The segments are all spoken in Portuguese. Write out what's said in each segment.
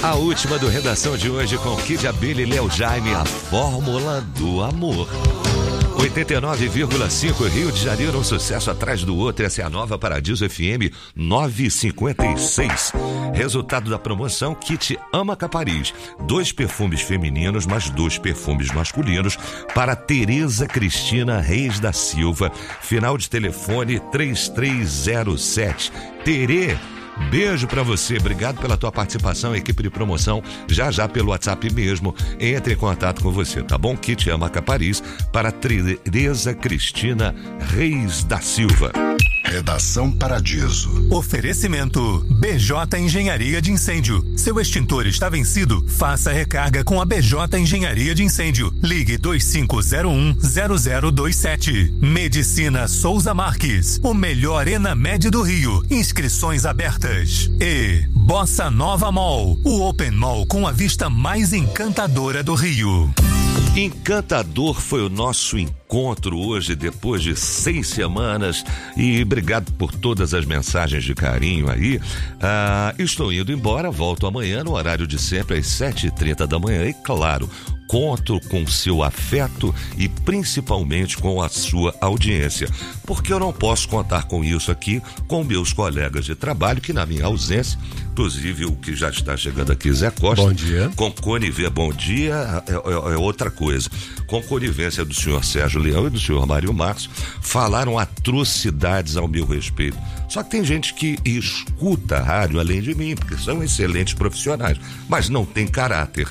A última do Redação de hoje com Kid Abelha e Léo Jaime, a fórmula do amor. 89,5 Rio de Janeiro, um sucesso atrás do outro. Essa é a Nova Paradiso FM 956. Resultado da promoção: Kit Ama Capariz. 2 perfumes femininos, mais 2 perfumes masculinos para Tereza Cristina Reis da Silva. Final de telefone 3307. Terê, beijo pra você, obrigado pela tua participação, equipe de promoção, já pelo WhatsApp mesmo, entre em contato com você, tá bom? Kit Ama Capariz para Tereza Cristina Reis da Silva. Redação Paradiso. Oferecimento BJ Engenharia de Incêndio. Seu extintor está vencido? Faça a recarga com a BJ Engenharia de Incêndio. Ligue 2501-0027. Medicina Souza Marques. O melhor Enamed do Rio. Inscrições abertas. E Bossa Nova Mall. O Open Mall com a vista mais encantadora do Rio. Encantador foi o nosso encontro hoje, depois de 6 semanas, e obrigado por todas as mensagens de carinho aí. Estou indo embora, volto amanhã no horário de sempre às 7h30 da manhã e, claro, conto com seu afeto e principalmente com a sua audiência, porque eu não posso contar com isso aqui com meus colegas de trabalho, que na minha ausência, inclusive o que já está chegando aqui, Zé Costa. Bom dia. Com conivência, bom dia, é outra coisa. Com conivência do senhor Sérgio Leão e do senhor Mário Marcos, falaram atrocidades ao meu respeito. Só que tem gente que escuta a rádio além de mim, porque são excelentes profissionais, mas não tem caráter.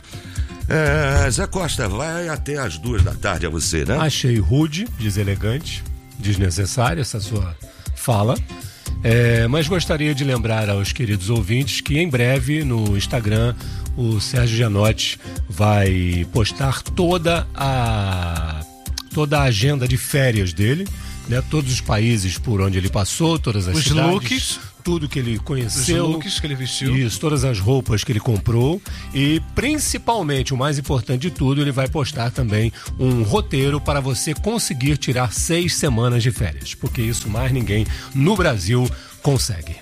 Zé Costa, vai até às 2h da tarde, você, né? Achei rude, deselegante, desnecessária essa sua fala, mas gostaria de lembrar aos queridos ouvintes que em breve no Instagram o Sérgio Gianotti vai postar toda a agenda de férias dele, né? Todos os países por onde ele passou, todas as cidades, looks, tudo que ele conheceu, os looks que ele vestiu, isso, todas as roupas que ele comprou e principalmente, o mais importante de tudo, ele vai postar também um roteiro para você conseguir tirar 6 semanas de férias, porque isso mais ninguém no Brasil consegue.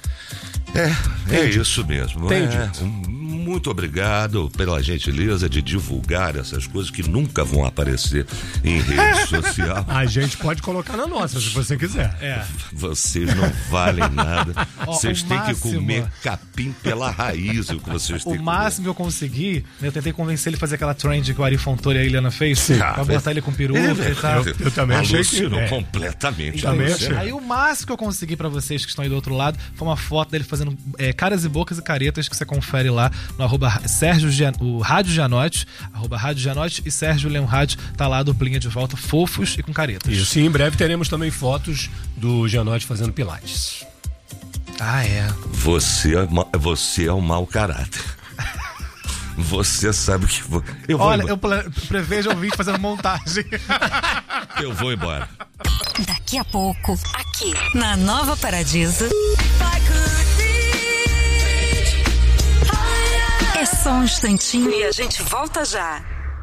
É isso mesmo. Entendi. Muito obrigado pela gentileza de divulgar essas coisas que nunca vão aparecer em rede social. A gente pode colocar na nossa, se você quiser. Vocês não valem nada. Vocês têm que comer capim pela raiz, o que vocês têm que O máximo que eu consegui, eu tentei convencer ele a fazer aquela trend que o Ari Fontoura e a Eliana fez, pra botar ele com peruca e tal. Eu também achei que completamente. Também achei. Aí o máximo que eu consegui pra vocês que estão aí do outro lado foi uma foto dele fazendo caras e bocas e caretas, que você confere lá no o Rádio Gianotti, @Rádio Gianotti, e Sérgio Leão Rádio, tá lá a duplinha de volta, fofos e com caretas. Isso, e em breve teremos também fotos do Gianotti fazendo pilates. Você é um mau caráter. Você sabe que... Eu prevejo ouvir fazendo montagem. Eu vou embora. Daqui a pouco, aqui na Nova Paradiso. É só um instantinho e a gente volta já.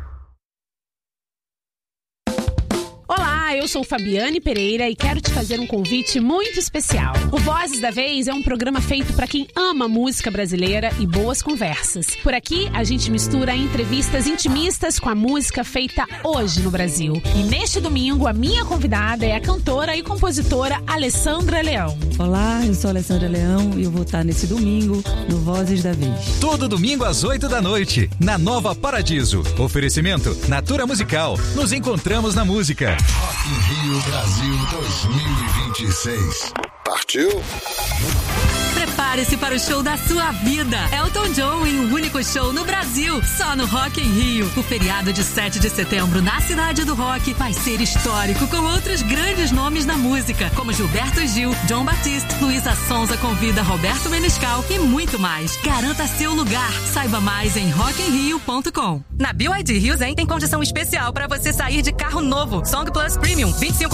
Olá, eu sou Fabiane Pereira e quero te fazer um convite muito especial. O Vozes da Vez é um programa feito para quem ama música brasileira e boas conversas. Por aqui, a gente mistura entrevistas intimistas com a música feita hoje no Brasil. E neste domingo, a minha convidada é a cantora e compositora Alessandra Leão. Olá, eu sou a Alessandra Leão e eu vou estar nesse domingo no Vozes da Vez. Todo domingo às 8 da noite, na Nova Paradiso. Oferecimento Natura Musical. Nos encontramos na música. Rock in Rio Brasil 2026. Partiu? Prepare-se para o show da sua vida. Elton John em um único show no Brasil, só no Rock in Rio. O feriado de 7 de setembro na Cidade do Rock vai ser histórico, com outros grandes nomes da música, como Gilberto Gil, John Batiste, Luísa Sonza convida Roberto Menescal e muito mais. Garanta seu lugar. Saiba mais em rockinrio.com. Na BYD Rio Zen tem condição especial para você sair de carro novo. Song Plus Premium, 25